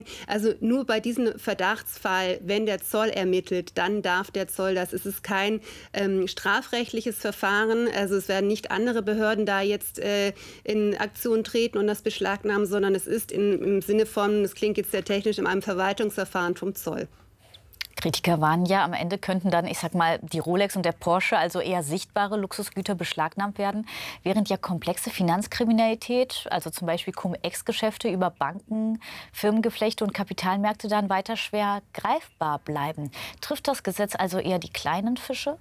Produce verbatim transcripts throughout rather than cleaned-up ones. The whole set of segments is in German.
Also nur bei diesem Verdachtsfall, wenn der Zoll ermittelt, dann darf der Zoll das. Es ist kein ähm, strafrechtliches Verfahren. Also es werden nicht andere Behörden da jetzt äh, in Aktion treten und das beschlagnahmen, sondern es ist in, im Sinne von, das klingt jetzt sehr technisch, in einem Verwaltungsverfahren vom Zoll. Kritiker warnen ja, am Ende könnten dann, ich sag mal, die Rolex und der Porsche, also eher sichtbare Luxusgüter, beschlagnahmt werden, während ja komplexe Finanzkriminalität, also zum Beispiel Cum-Ex-Geschäfte über Banken, Firmengeflechte und Kapitalmärkte dann weiter schwer greifbar bleiben. Trifft das Gesetz also eher die kleinen Fische?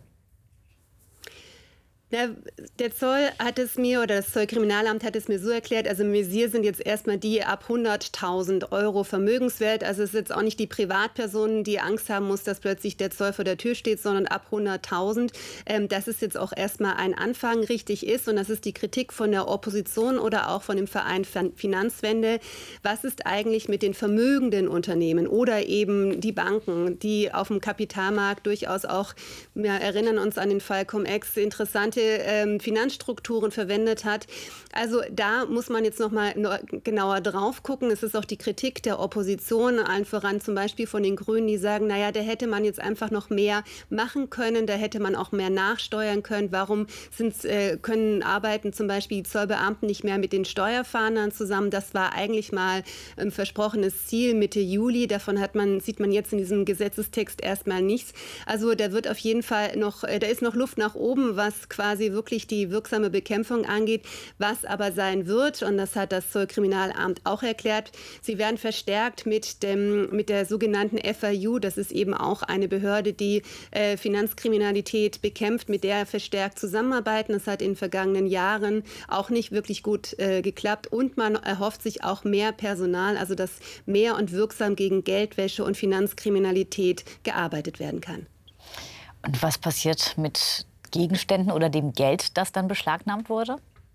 Ja, der Zoll hat es mir, oder das Zollkriminalamt hat es mir so erklärt, also im Visier sind jetzt erstmal die ab hunderttausend Euro Vermögenswert. Also es ist jetzt auch nicht die Privatperson, die Angst haben muss, dass plötzlich der Zoll vor der Tür steht, sondern ab hunderttausend. Ähm, das ist jetzt auch erstmal ein Anfang, richtig ist. Und das ist die Kritik von der Opposition oder auch von dem Verein Finanzwende. Was ist eigentlich mit den vermögenden Unternehmen oder eben die Banken, die auf dem Kapitalmarkt durchaus auch, wir erinnern uns an den Fall Cum-Ex, interessante Ähm, Finanzstrukturen verwendet hat. Also da muss man jetzt noch mal genauer drauf gucken. Es ist auch die Kritik der Opposition, allen voran zum Beispiel von den Grünen, die sagen, naja, da hätte man jetzt einfach noch mehr machen können, da hätte man auch mehr nachsteuern können. Warum sind, äh, können arbeiten zum Beispiel die Zollbeamten nicht mehr mit den Steuerfahndern zusammen? Das war eigentlich mal ein versprochenes Ziel Mitte Juli. Davon hat man, sieht man jetzt in diesem Gesetzestext erstmal nichts. Also da wird auf jeden Fall noch, äh, da ist noch Luft nach oben, was quasi quasi wirklich die wirksame Bekämpfung angeht. Was aber sein wird, und das hat das Zollkriminalamt auch erklärt, sie werden verstärkt mit, dem, mit der sogenannten F A U. Das ist eben auch eine Behörde, die äh, Finanzkriminalität bekämpft, mit der verstärkt zusammenarbeiten. Das hat in den vergangenen Jahren auch nicht wirklich gut äh, geklappt. Und man erhofft sich auch mehr Personal, also dass mehr und wirksam gegen Geldwäsche und Finanzkriminalität gearbeitet werden kann. Und was passiert mit Gegenständen oder dem Geld, das dann beschlagnahmt wurde?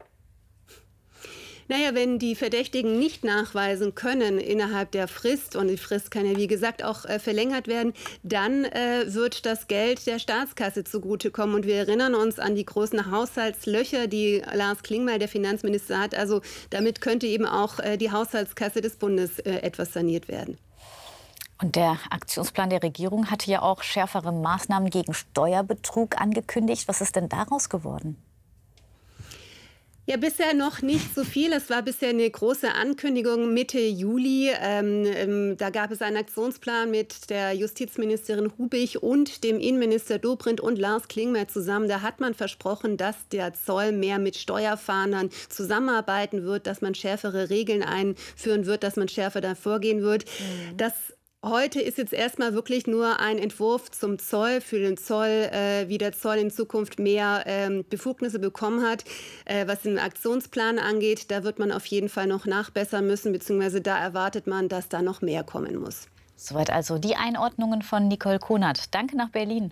Naja, wenn die Verdächtigen nicht nachweisen können innerhalb der Frist, und die Frist kann ja wie gesagt auch äh, verlängert werden, dann äh, wird das Geld der Staatskasse zugutekommen. Und wir erinnern uns an die großen Haushaltslöcher, die Lars Klingbeil, der Finanzminister, hat. Also damit könnte eben auch äh, die Haushaltskasse des Bundes äh, etwas saniert werden. Und der Aktionsplan der Regierung hatte ja auch schärfere Maßnahmen gegen Steuerbetrug angekündigt. Was ist denn daraus geworden? Ja, bisher noch nicht so viel. Es war bisher eine große Ankündigung Mitte Juli. Ähm, ähm, da gab es einen Aktionsplan mit der Justizministerin Hubig und dem Innenminister Dobrindt und Lars Klingbeil zusammen. Da hat man versprochen, dass der Zoll mehr mit Steuerfahndern zusammenarbeiten wird, dass man schärfere Regeln einführen wird, dass man schärfer da vorgehen wird. Mhm. Das Heute ist jetzt erstmal wirklich nur ein Entwurf zum Zoll, für den Zoll, äh, wie der Zoll in Zukunft mehr ähm, Befugnisse bekommen hat. Äh, was den Aktionsplan angeht, da wird man auf jeden Fall noch nachbessern müssen, beziehungsweise da erwartet man, dass da noch mehr kommen muss. Soweit also die Einordnungen von Nicole Konert. Danke nach Berlin.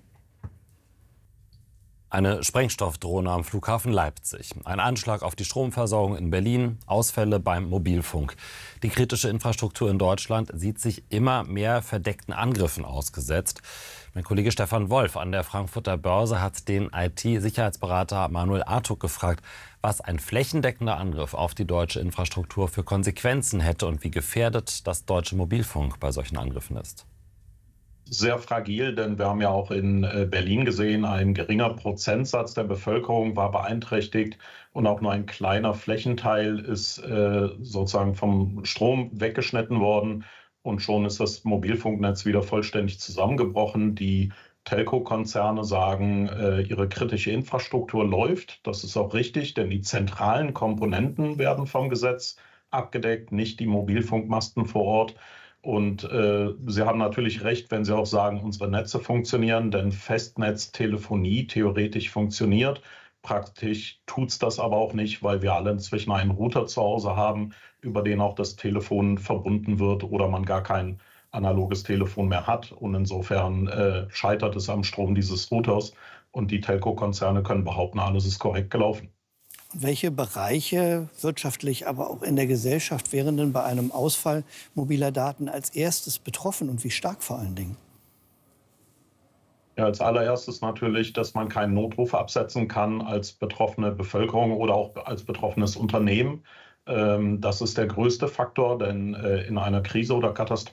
Eine Sprengstoffdrohne am Flughafen Leipzig, ein Anschlag auf die Stromversorgung in Berlin, Ausfälle beim Mobilfunk. Die kritische Infrastruktur in Deutschland sieht sich immer mehr verdeckten Angriffen ausgesetzt. Mein Kollege Stefan Wolf an der Frankfurter Börse hat den I T-Sicherheitsberater Manuel Artuk gefragt, was ein flächendeckender Angriff auf die deutsche Infrastruktur für Konsequenzen hätte und wie gefährdet das deutsche Mobilfunk bei solchen Angriffen ist. Sehr fragil, denn wir haben ja auch in Berlin gesehen, ein geringer Prozentsatz der Bevölkerung war beeinträchtigt und auch nur ein kleiner Flächenteil ist äh, sozusagen vom Strom weggeschnitten worden und schon ist das Mobilfunknetz wieder vollständig zusammengebrochen. Die Telco-Konzerne sagen, äh, ihre kritische Infrastruktur läuft. Das ist auch richtig, denn die zentralen Komponenten werden vom Gesetz abgedeckt, nicht die Mobilfunkmasten vor Ort. Und äh, Sie haben natürlich recht, wenn Sie auch sagen, unsere Netze funktionieren, denn Festnetztelefonie theoretisch funktioniert. Praktisch tut es das aber auch nicht, weil wir alle inzwischen einen Router zu Hause haben, über den auch das Telefon verbunden wird oder man gar kein analoges Telefon mehr hat. Und insofern äh, scheitert es am Strom dieses Routers und die Telco-Konzerne können behaupten, alles ist korrekt gelaufen. Welche Bereiche wirtschaftlich, aber auch in der Gesellschaft wären denn bei einem Ausfall mobiler Daten als erstes betroffen und wie stark vor allen Dingen? Ja, als allererstes natürlich, dass man keinen Notruf absetzen kann als betroffene Bevölkerung oder auch als betroffenes Unternehmen. Das ist der größte Faktor, denn in einer Krise oder Katastrophe